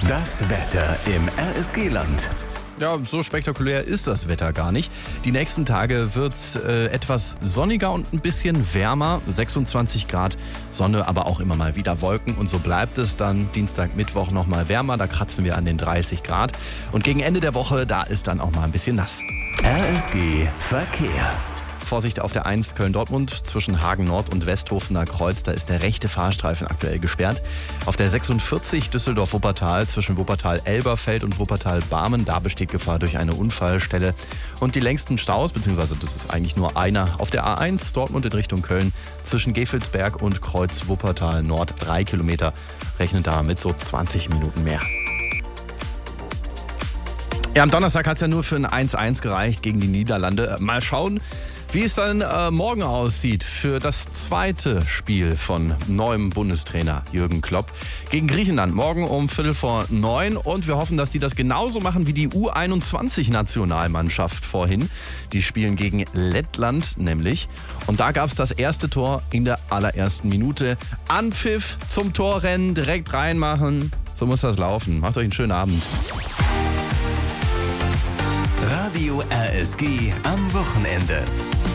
Das Wetter im RSG-Land. Ja, so spektakulär ist das Wetter gar nicht. Die nächsten Tage wird es etwas sonniger und ein bisschen wärmer. 26 Grad, Sonne, aber auch immer mal wieder Wolken. Und so bleibt es dann Dienstag, Mittwoch noch mal wärmer. Da kratzen wir an den 30 Grad. Und gegen Ende der Woche, da ist dann auch mal ein bisschen nass. RSG Verkehr. Vorsicht auf der 1 Köln-Dortmund zwischen Hagen Nord und Westhofener Kreuz. Da ist der rechte Fahrstreifen aktuell gesperrt. Auf der 46 Düsseldorf-Wuppertal zwischen Wuppertal-Elberfeld und Wuppertal-Barmen. Da besteht Gefahr durch eine Unfallstelle. Und die längsten Staus, beziehungsweise das ist eigentlich nur einer, auf der A1 Dortmund in Richtung Köln zwischen Gevelsberg und Kreuz Wuppertal-Nord 3 Kilometer. Rechnet da mit so 20 Minuten mehr. Ja, am Donnerstag hat es ja nur für ein 1:1 gereicht gegen die Niederlande. Mal schauen, wie es dann morgen aussieht für das zweite Spiel von neuem Bundestrainer Jürgen Klopp gegen Griechenland. Morgen um 8:45 und wir hoffen, dass die das genauso machen wie die U21-Nationalmannschaft vorhin. Die spielen gegen Lettland nämlich. Und da gab es das erste Tor in der allerersten Minute. Anpfiff zum Torrennen, direkt reinmachen. So muss das laufen. Macht euch einen schönen Abend. Radio RSG am Wochenende.